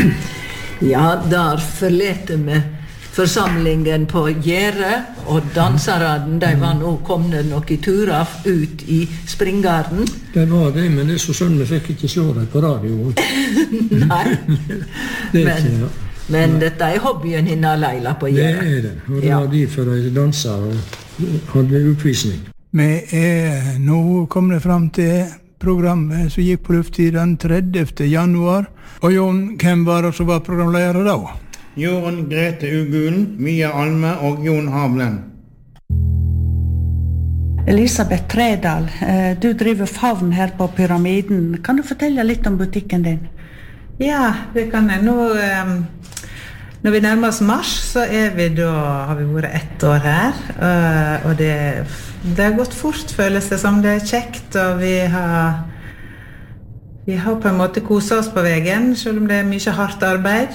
Ja, der forlete vi forsamlingen på Gjære, og danserne, de var nå kommet noen turer ut I springgarden. Det var det, men det så synd vi fikk ikke se det på radio. Nei, men dette hobbyen hinna Leila på Gjære. Det det, og det var derfor de dansa og hadde oppvisning. Vi nå kommet fram til programmet som gikk på luft den 30. januar. Og Jon, hvem var det som var programleder da? Jorunn Grete Ugulen, Mia Alme og Jon Havlen. Elisabeth Tredal, du driver Favn her på Pyramiden. Kan du fortelle litt om butikken din? Ja, det kan jeg. Nå, når vi nærmer oss mars, så har vi vært 1 år her. Og det har gått fort, føles det som. Det kjekt, og vi har på en måte koset oss på veien, selv om det mye hardt arbeid.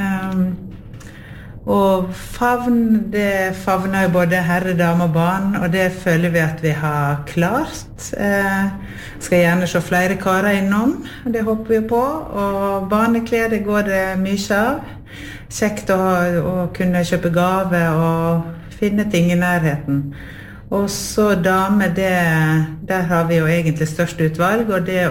Og Favn, det favner jo både herre, dame og barn, og det føler vi at vi har klart. Skal gjerne se flere karer innom, det håper vi på. Og barneklær, det går det mye av. Kjekt å kunne kjøpe gave og finne ting I nærheten. Og så dame, der har vi jo egentlig størst utvalg, og det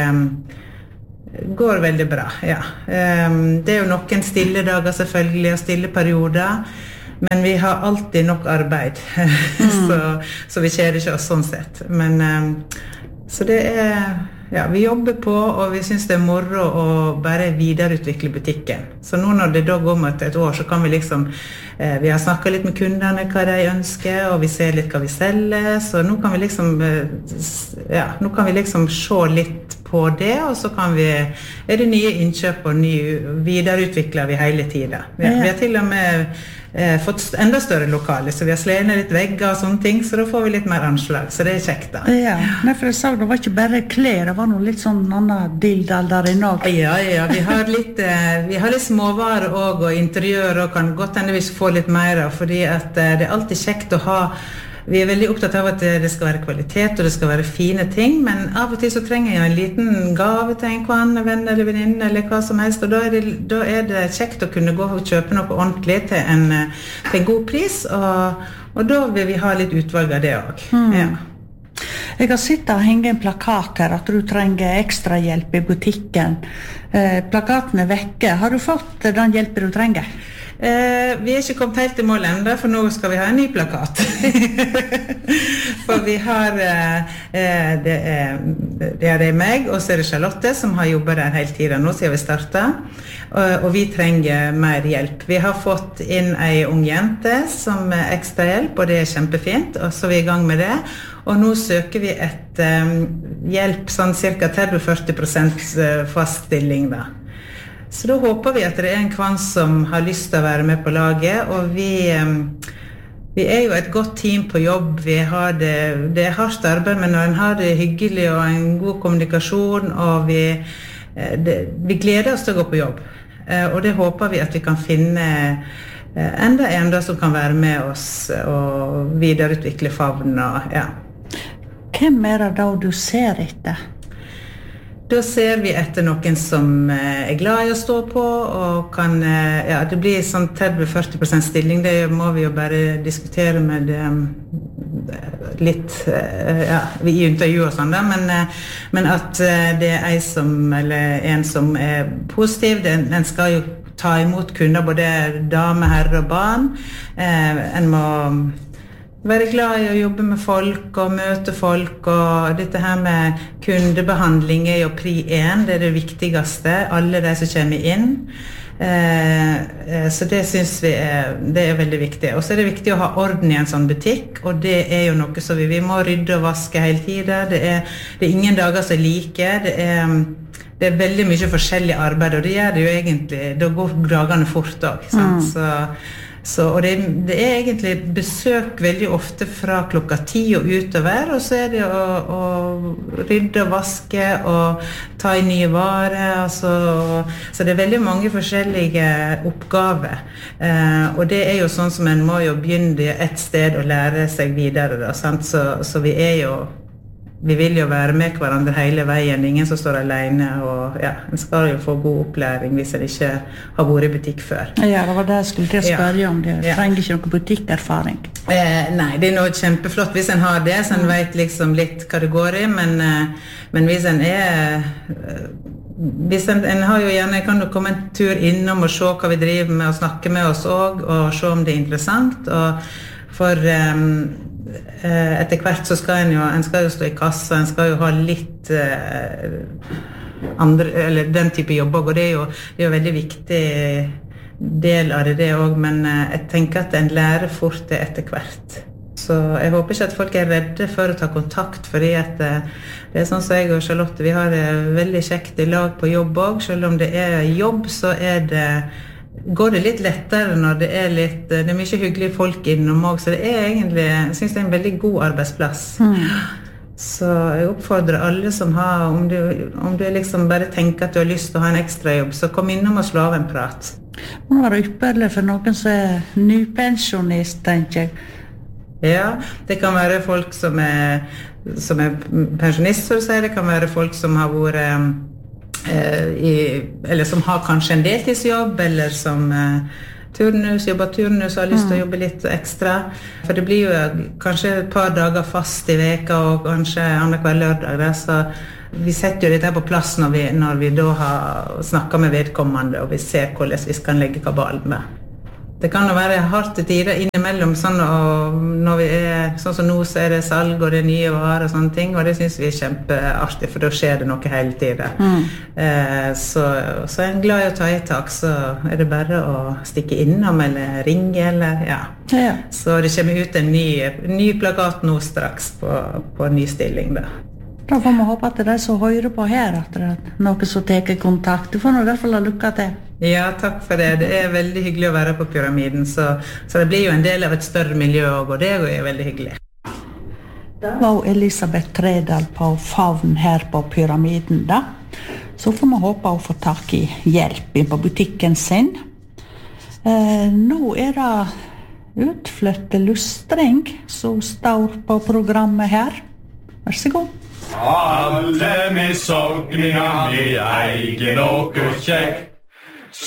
går veldig bra, ja. Det jo noen stille dager selvfølgelig, og stille perioder, men vi har alltid nok arbeid, så vi kjeder ikke oss sånn sett. Men, så det ja, vi jobber på, og vi synes det moro å bare videreutvikle butikken. Så nå når det da går mot 1 år, så kan vi liksom, vi har snakket litt med kundene hva de ønsker, og vi ser litt hva vi selger, så nå kan vi liksom, ja, nå kan vi liksom se litt på det, og så kan vi, det nye innkjøp og videreutvikler vi hele tiden. Ja, vi har til og med fått enda større lokale, så vi har slenet litt vegger og sånne ting, så da får vi litt mer anslag, så det kjekt da. Ja, for jeg sa det var ikke bare klær, det var noe litt sånn annen dildal der inne også. Ja, vi har litt småvarer og interiør, og kan godt hendigvis få litt mer, fordi at det alltid kjekt å ha. Vi veldig opptatt av at det skal være kvalitet, og det skal være fine ting, men av og til så trenger jeg en liten gave til en kvann, venn eller venninne, eller hva som helst, og da det kjekt å kunne gå og kjøpe noe ordentlig til en god pris, og da vil vi ha litt utvalg av det også. Ja. Jeg har sittet og hengt en plakat her, at du trenger ekstra hjelp I butikken. Plakaten vekke. Har du fått den hjelpen du trenger? Vi ikke kommet helt I mål enda, for nå skal vi ha en ny plakat. For vi har, det meg, og så det Charlotte, som har jobbet der hele tiden nå, siden vi startet. Og vi trenger mer hjelp. Vi har fått inn en ung jente som ekstra hjelp, og det kjempefint, og så vi I gang med det. Og nå søker vi et hjelp, sånn cirka 30-40% fast stilling da. Så da håper vi at det en kvann som har lyst til å være med på laget, og vi jo et godt team på jobb. Vi har det hardt arbeid, men når en har det hyggelig og en god kommunikasjon, og vi gleder oss til å gå på jobb. Og det håper vi at vi kan finne enda som kan være med oss og videreutvikle Favn. Og, ja. Hvem det da du ser etter? Da ser vi etter noen som glad I å stå på, og kan, ja, det blir sånn 30-40% stilling, det må vi jo bare diskutere med litt, ja, I intervju og sånn da, men at det en som positiv, den skal jo ta imot kunder, både dame, herre og barn. En må være glad I å jobbe med folk og møte folk, og dette her med kundebehandling jo pri 1, det det viktigste, alle de som kommer inn. Så det synes vi det veldig viktig. Og så det viktig å ha orden I en sånn butikk, og det jo noe så vi må rydde og vaske hele tiden. Det ingen dager som like, det veldig mye forskjellig arbeid, og det gjør det jo egentlig, da går dagene fort også, og det egentlig besøk veldig ofte fra klokka 10 og utover, og så det å rydde og vaske og ta I nye varer, så det veldig mange forskjellige oppgaver. Og det jo sånn som en må jo begynne et sted og lære seg videre, da, sant? Så vi jo vi vil jo være med hverandre hele veien, ingen som står alene, og ja, en skal jo få god opplæring hvis en ikke har vært i butikk før. Ja, det var det jeg skulle til å spørre om. Det trenger ikke noe butikkerfaring. Nei, det noe kjempeflott hvis en har det, så en vet liksom litt hva det går i, men hvis en hvis en har jo gjerne, kan du komme en tur innom og se hva vi driver med, og snakke med oss også, og se om det er interessant, og for etter hvert så skal en skal jo stå i kassa, en skal jo ha litt andre, eller den type jobb også, og det er jo veldig viktig del av det også, men jeg tenker at en lærer fort det etter hvert. Så jeg håper ikke at folk er redde for å ta kontakt, fordi at det sånn som jeg og Charlotte, vi har det veldig kjekt i lag på jobb også, selv om det er jobb, så går det litt lettere når det er mye hyggelige folk innom også, så det egentlig, jeg synes det er en veldig god arbeidsplass. Så jeg oppfordrer alle som har, om du liksom bare tenker at du har lyst til å ha en ekstra jobb, så kom innom og slå av en prat. Det må være ypperlig for noen som er nypensjonist, tenker jeg. Ja, det kan være folk som er pensjonist, så å si. Det kan være folk som har vært eller som har kanskje en deltidsjobb, eller som jobber turnus og har lyst til å jobbe litt ekstra. For det blir jo kanskje et par dager fast i veka, og kanskje annenhver lørdag. Så vi setter jo dette på plass når vi da har snakket med vedkommende, og vi ser hvordan vi kan legge kabalen med. Det kan jo være hardt tider innimellom, sånn, og når vi sånn som nå, så det salg og det nye varer og sånne ting, og det synes vi kjempeartig, for da skjer det noe hele tiden. Så en glad i å ta i tak, så det bare å stikke innom, eller ringe, eller ja. Så det kommer ut en ny plakat nå straks på ny stilling da. Da får vi håpe at det som hører på her, at det noe som tar kontakt. Du får nå I hvert fall ha lykke til. Ja, takk for det. Det veldig hyggelig å være på Pyramiden, så det blir jo en del av et større miljø også, og det er veldig hyggelig. Det var Elisabeth Tredal på Favn her på Pyramiden da. Så får vi håpe å få tak i hjelp på butikken sin. Nå det utflytte lustring som står på programmet her. Vær så god. Alle med sogninga med eigen og kjekk,